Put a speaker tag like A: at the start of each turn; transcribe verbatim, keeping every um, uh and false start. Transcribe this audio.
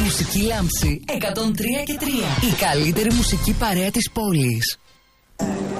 A: Μουσική Λάμψη εκατόν τρία και τρία. Η καλύτερη μουσική παρέα της πόλης.